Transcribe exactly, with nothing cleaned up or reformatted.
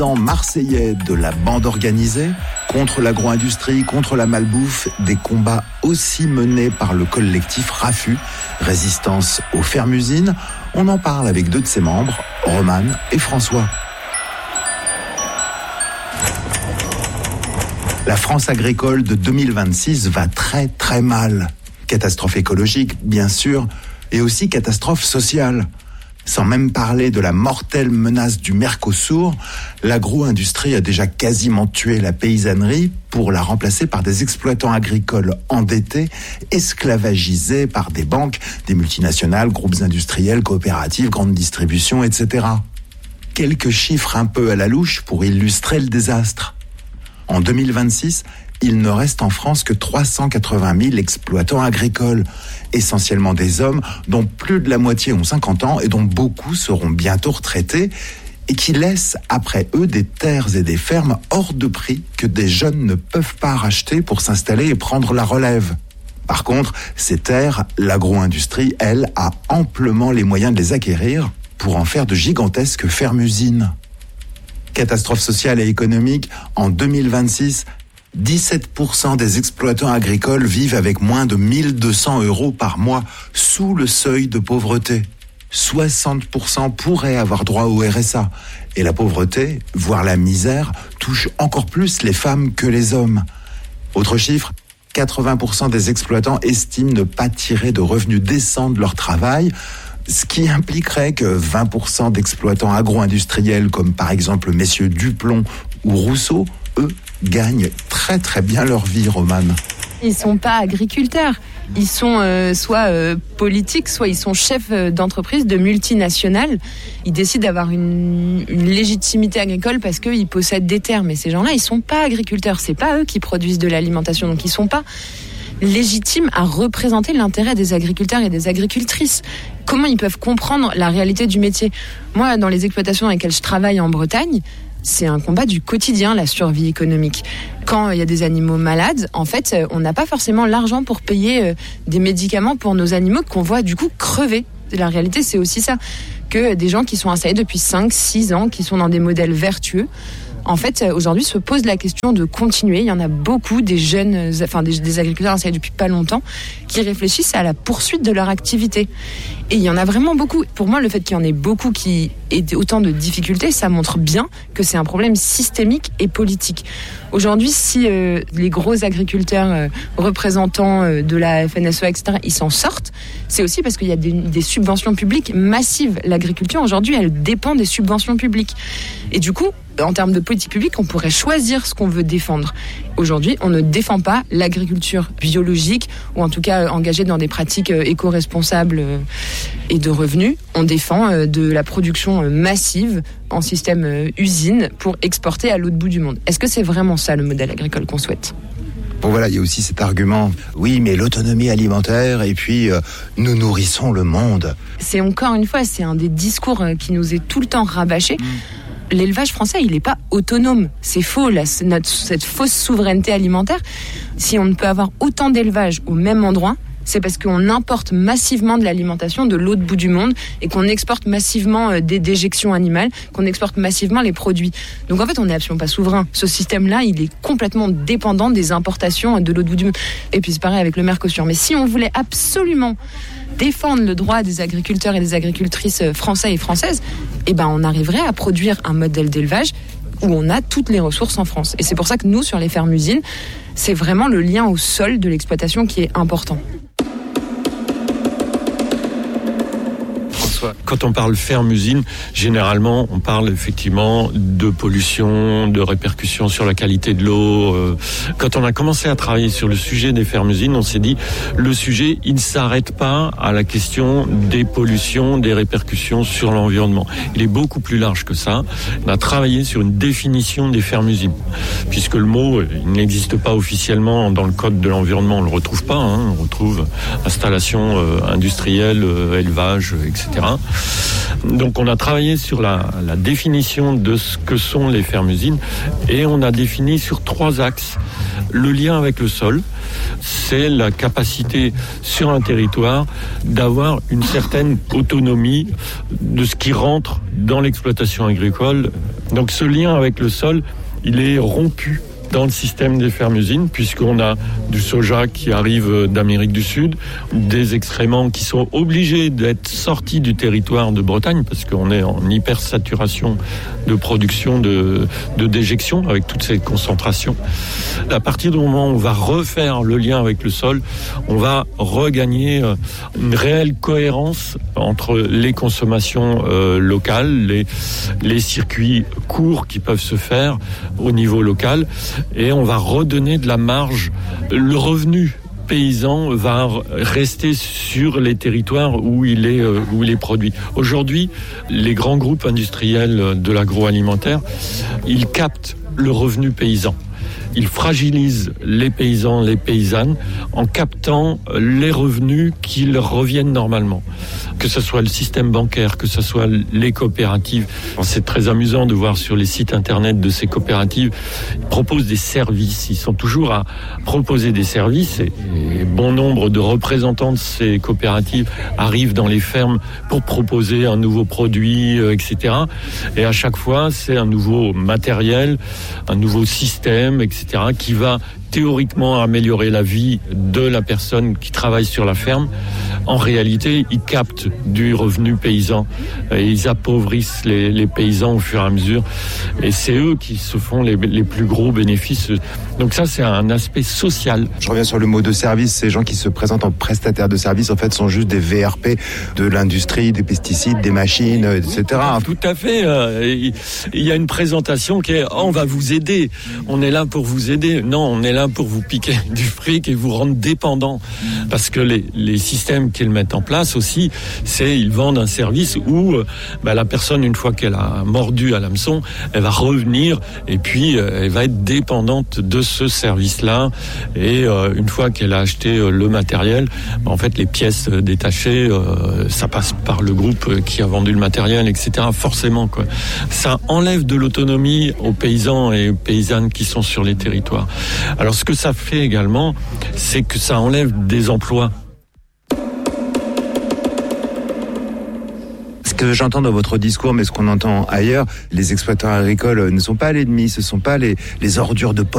Dans Marseillais de la bande organisée, contre l'agro-industrie, contre la malbouffe, des combats aussi menés par le collectif RAFU, Résistance aux fermes-usines. On en parle avec deux de ses membres, Romane et François. La France agricole de deux mille vingt-six va très très mal. Catastrophe écologique, bien sûr, et aussi catastrophe sociale. Sans même parler de la mortelle menace du Mercosur, l'agro-industrie a déjà quasiment tué la paysannerie pour la remplacer par des exploitants agricoles endettés, esclavagisés par des banques, des multinationales, groupes industriels, coopératives, grandes distributions, et cetera. Quelques chiffres un peu à la louche pour illustrer le désastre. En deux mille vingt-six, il ne reste en France que trois cent quatre-vingt mille exploitants agricoles, essentiellement des hommes dont plus de la moitié ont cinquante ans et dont beaucoup seront bientôt retraités et qui laissent après eux des terres et des fermes hors de prix que des jeunes ne peuvent pas racheter pour s'installer et prendre la relève. Par contre, ces terres, l'agro-industrie, elle, a amplement les moyens de les acquérir pour en faire de gigantesques fermes-usines. Catastrophe sociale et économique, en deux mille vingt-six, dix-sept pour cent des exploitants agricoles vivent avec moins de mille deux cents euros par mois, sous le seuil de pauvreté. soixante pour cent pourraient avoir droit au R S A. Et la pauvreté, voire la misère, touche encore plus les femmes que les hommes. Autre chiffre, quatre-vingts pour cent des exploitants estiment ne pas tirer de revenus décents de leur travail, ce qui impliquerait que vingt pour cent d'exploitants agro-industriels, comme par exemple messieurs Duplon ou Rousseau, eux, gagnent très très bien leur vie, Romane. Ils sont pas agriculteurs, ils sont euh, soit euh, politiques, soit ils sont chefs d'entreprise, de multinationales. Ils décident d'avoir une, une légitimité agricole parce qu'ils possèdent des terres. Mais ces gens-là, ils sont pas agriculteurs, c'est pas eux qui produisent de l'alimentation, donc ils sont pas légitimes à représenter l'intérêt des agriculteurs et des agricultrices. Comment ils peuvent comprendre la réalité du métier ? Moi, dans les exploitations dans lesquelles je travaille en Bretagne, c'est un combat du quotidien, la survie économique. Quand il y a des animaux malades, en fait, on n'a pas forcément l'argent pour payer des médicaments pour nos animaux qu'on voit du coup crever. La réalité, c'est aussi ça, que des gens qui sont installés depuis cinq six ans, qui sont dans des modèles vertueux, en fait, aujourd'hui, se pose la question de continuer. Il y en a beaucoup, des jeunes, enfin des, des agriculteurs installés depuis pas longtemps, qui réfléchissent à la poursuite de leur activité. Et il y en a vraiment beaucoup. Pour moi, le fait qu'il y en ait beaucoup qui aient autant de difficultés, ça montre bien que c'est un problème systémique et politique. Aujourd'hui, si euh, les gros agriculteurs euh, représentants euh, de la F N S E A, et cetera, ils s'en sortent, c'est aussi parce qu'il y a des, des subventions publiques massives. L'agriculture, aujourd'hui, elle dépend des subventions publiques. Et du coup, en termes de politique publique, on pourrait choisir ce qu'on veut défendre. Aujourd'hui, on ne défend pas l'agriculture biologique, ou en tout cas engagée dans des pratiques éco-responsables et de revenus. On défend de la production massive en système usine pour exporter à l'autre bout du monde. Est-ce que c'est vraiment ça le modèle agricole qu'on souhaite ? Bon voilà, il y a aussi cet argument, oui mais l'autonomie alimentaire et puis euh, nous nourrissons le monde. C'est encore une fois, c'est un des discours qui nous est tout le temps rabâché. Mmh. L'élevage français, il n'est pas autonome. C'est faux, là, c'est notre, cette fausse souveraineté alimentaire. Si on ne peut avoir autant d'élevage au même endroit, c'est parce qu'on importe massivement de l'alimentation de l'autre bout du monde et qu'on exporte massivement des déjections animales, qu'on exporte massivement les produits. Donc en fait, on n'est absolument pas souverain. Ce système-là, il est complètement dépendant des importations de l'autre bout du monde. Et puis c'est pareil avec le Mercosur. Mais si on voulait absolument défendre le droit des agriculteurs et des agricultrices français et françaises, eh ben on arriverait à produire un modèle d'élevage où on a toutes les ressources en France. Et c'est pour ça que nous, sur les fermes-usines, c'est vraiment le lien au sol de l'exploitation qui est important. Quand on parle ferme-usine, généralement, on parle effectivement de pollution, de répercussions sur la qualité de l'eau. Quand on a commencé à travailler sur le sujet des fermes-usines, on s'est dit, le sujet, il ne s'arrête pas à la question des pollutions, des répercussions sur l'environnement. Il est beaucoup plus large que ça. On a travaillé sur une définition des fermes-usines, puisque le mot, il n'existe pas officiellement dans le code de l'environnement, on ne le retrouve pas. Hein. On retrouve installation euh, industrielle, euh, élevage, et cetera. Donc on a travaillé sur la, la définition de ce que sont les fermes-usines et on a défini sur trois axes. Le lien avec le sol, c'est la capacité sur un territoire d'avoir une certaine autonomie de ce qui rentre dans l'exploitation agricole. Donc ce lien avec le sol, il est rompu dans le système des fermes-usines, puisqu'on a du soja qui arrive d'Amérique du Sud, des excréments qui sont obligés d'être sortis du territoire de Bretagne, parce qu'on est en hypersaturation de production de, de déjection, avec toutes ces concentrations. À partir du moment où on va refaire le lien avec le sol, on va regagner une réelle cohérence entre les consommations euh, locales, les, les circuits courts qui peuvent se faire au niveau local, et on va redonner de la marge. Le revenu paysan va rester sur les territoires où il est, où il est produit. Aujourd'hui, les grands groupes industriels de l'agroalimentaire, ils captent le revenu paysan. Ils fragilisent les paysans, les paysannes, en captant les revenus qui leur reviennent normalement. Que ce soit le système bancaire, que ce soit les coopératives. C'est très amusant de voir sur les sites internet de ces coopératives, ils proposent des services. Ils sont toujours à proposer des services et, et bon nombre de représentants de ces coopératives arrivent dans les fermes pour proposer un nouveau produit, et cetera. Et à chaque fois, c'est un nouveau matériel, un nouveau système, et cetera, qui va théoriquement améliorer la vie de la personne qui travaille sur la ferme. En réalité, ils captent du revenu paysan et ils appauvrissent les, les paysans au fur et à mesure. Et c'est eux qui se font les, les plus gros bénéfices. Donc ça, c'est un aspect social. Je reviens sur le mot de service. Ces gens qui se présentent en prestataires de services, en fait, sont juste des V R P de l'industrie, des pesticides, des machines, et cetera. Tout à fait. Il y a une présentation qui est oh, « on va vous aider, on est là pour vous aider ». Non, on est là pour vous piquer du fric et vous rendre dépendant. Parce que les, les systèmes qu'ils mettent en place aussi, c'est ils vendent un service où bah, la personne, une fois qu'elle a mordu à l'hameçon, elle va revenir et puis euh, elle va être dépendante de ce service-là. Et euh, une fois qu'elle a acheté euh, le matériel, bah, en fait, les pièces euh, détachées, euh, ça passe par le groupe qui a vendu le matériel, et cetera. Forcément, quoi. Ça enlève de l'autonomie aux paysans et aux paysannes qui sont sur les territoires. Alors, ce que ça fait également, c'est que ça enlève des emplois. Ce que j'entends dans votre discours, mais ce qu'on entend ailleurs, les exploitants agricoles ne sont pas l'ennemi, ce ne sont pas les, les ordures de pollution